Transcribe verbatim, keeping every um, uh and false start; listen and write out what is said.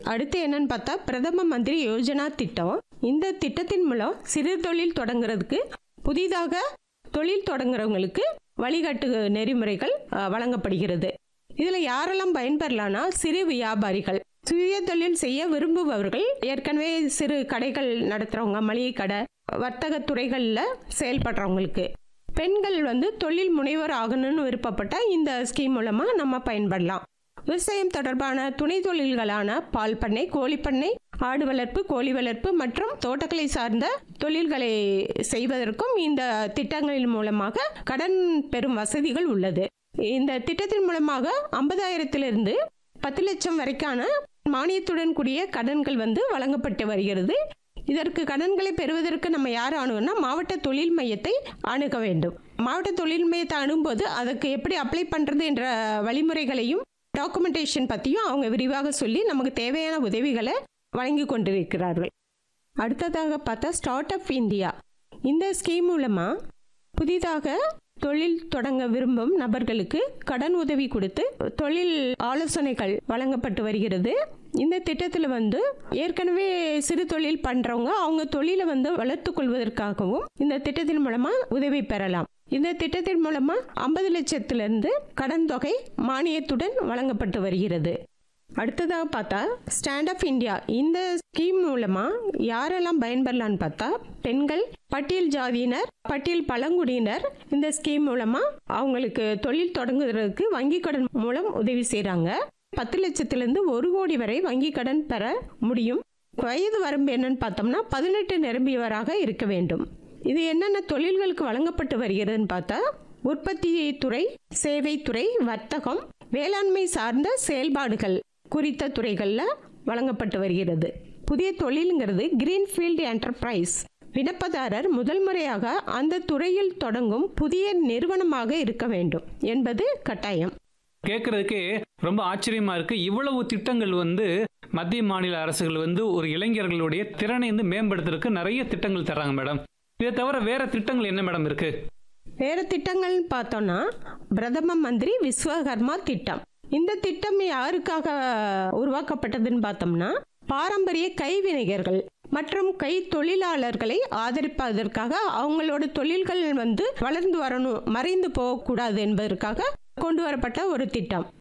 அடுத்து என்னன்னு பார்த்தா பிரதம மந்திரி யோஜனா திட்டம். இந்த திட்டத்தின் மூலம் சிறு தொழில் தொடங்குறதுக்கு புதிதாக தொழில் தொடங்குறவங்களுக்கு வழிகாட்டு நெறிமுறைகள் அஹ், வழங்கப்படுகிறது. இதில் யாரெல்லாம் பயன்பெறலாம்னா சிறு வியாபாரிகள், சுய தொழில் செய்ய விரும்புபவர்கள், ஏற்கனவே சிறு கடைகள் நடத்துகிறவங்க, மளிகை கடை, வர்த்தக துறைகளில் செயல்படுறவங்களுக்கு, பெண்கள் வந்து தொழில் முனைவர் ஆகணும்னு விருப்பப்பட்ட இந்த ஸ்கீம் மூலமாக நம்ம பயன்படலாம். விவசாயம் தொடர்பான துணை தொழில்களான பால் பண்ணை, கோழிப்பண்ணை, ஆடு வளர்ப்பு, கோழி வளர்ப்பு மற்றும் தோட்டக்கலை சார்ந்த தொழில்களை செய்வதற்கும் இந்த திட்டங்களின் மூலமாக கடன் பெறும் வசதிகள் உள்ளது. இந்த திட்டத்தின் மூலமாக ஐம்பதாயிரத்திலிருந்து பத்து லட்சம் வரைக்கான மானியத்துடன் கூடிய கடன்கள் வந்து வழங்கப்பட்டு வருகிறது. இதற்கு கடன்களை பெறுவதற்கு நம்ம யார் அணுகுனா மாவட்ட தொழில் மையத்தை அணுக வேண்டும். மாவட்ட தொழில் மையத்தை அணுகும்போது அதுக்கு எப்படி அப்ளை பண்ணுறது என்ற வழிமுறைகளையும் டாக்குமெண்டேஷன் பற்றியும் அவங்க விரிவாக சொல்லி நமக்கு தேவையான உதவிகளை வழங்கி கொண்டிருக்கிறார்கள். அடுத்ததாக பார்த்தா ஸ்டார்ட் அப் இந்தியா. இந்த ஸ்கீம் மூலமாக புதிதாக தொழில் தொடங்க விரும்பும் நபர்களுக்கு கடன் உதவி கொடுத்து தொழில் ஆலோசனைகள் வழங்கப்பட்டு வருகிறது. இந்த திட்டத்தில் வந்து ஏற்கனவே சிறு தொழில் பண்ணுறவங்க அவங்க தொழிலை வந்து வளர்த்து கொள்வதற்காகவும் இந்த திட்டத்தின் மூலமாக உதவி பெறலாம். இந்த திட்டத்தின் மூலமாக ஐம்பது லட்சத்திலிருந்து கடன் தொகை மானியத்துடன் வழங்கப்பட்டு வருகிறது. அடுத்ததாக பார்த்தா ஸ்டாண்ட் அப் இந்தியா. இந்த ஸ்கீம் மூலமாக யாரெல்லாம் பயன்பெறலான்னு பார்த்தா பெண்கள், பட்டியல் ஜாதியினர், பட்டியல் பழங்குடியினர் இந்த ஸ்கீம் மூலமாக அவங்களுக்கு தொழில் தொடங்குவதற்கு வங்கி கடன் மூலம் உதவி செய்கிறாங்க. பத்து லட்சத்திலிருந்து ஒரு கோடி வரை வங்கி கடன் பெற முடியும். வயது வரம்பு என்னன்னு பார்த்தோம்னா பதினெட்டு நிரம்பியவராக இருக்க வேண்டும். இது என்னென்ன தொழில்களுக்கு வழங்கப்பட்டு வருகிறதுன்னு பார்த்தா உற்பத்தி துறை, சேவை துறை, வர்த்தகம், வேளாண்மை சார்ந்த செயல்பாடுகள் குறித்த துறைகளில் வழங்கப்பட்டு வருகிறது. புதிய தொழிலுங்கிறது கிரீன்ஃபீல்டு என்டர்பிரைஸ். விண்ணப்பதாரர் முதல் முறையாக அந்த துறையில் தொடங்கும் புதிய நிறுவனமாக இருக்க வேண்டும் என்பது கட்டாயம். கேட்கறதுக்கே ரொம்ப ஆச்சரியமா இருக்கு. இவ்வளவு திட்டங்கள் வந்து மத்திய மாநில அரசுகள் வந்து ஒரு இளைஞர்களுடைய திறனை வந்து மேம்படுத்துறதுக்கு நிறைய திட்டங்கள் தர்றாங்க மேடம். இதை தவிர வேற திட்டங்கள் என்ன மேடம் இருக்கு? வேறு திட்டங்கள் பார்த்தோன்னா பிரதம மந்திரி விஸ்வகர்மா திட்டம். இந்த திட்டம் யாருக்காக உருவாக்கப்பட்டதுன்னு பார்த்தோம்னா பாரம்பரிய கைவினைஞர்கள் மற்றும் கை தொழிலாளர்களை ஆதரிப்பதற்காக, அவங்களோட தொழில்கள் வந்து வளர்ந்து வரணும், மறைந்து போகக்கூடாது என்பதற்காக கொண்டு வரப்பட்ட ஒரு திட்டம்.